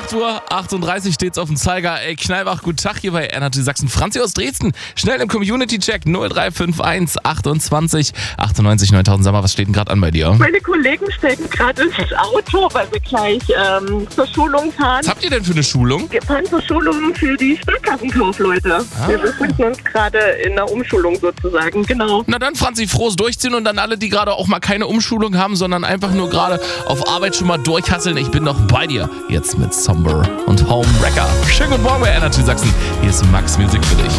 8:38 Uhr steht's auf dem Zeiger. Ey, knallwach, guten Tag hier bei Energy Sachsen. Franzi aus Dresden, schnell im Community-Check 0351 28 98 9000. Sag mal, was steht denn gerade an bei dir? Meine Kollegen stecken gerade ins Auto, weil wir gleich zur Schulung fahren. Was habt ihr denn für eine Schulung? Wir fahren zur Schulung für die Sparkassenkaufleute. Wir befinden uns gerade in der Umschulung sozusagen, genau. Na dann, Franzi, frohes Durchziehen und dann alle, die gerade auch mal keine Umschulung haben, sondern einfach nur gerade auf Arbeit schon mal durchhasseln. Ich bin noch bei dir. Jetzt mit Somber und Homewrecker. Schönen guten Morgen bei Energy Sachsen. Hier ist Max Music für dich.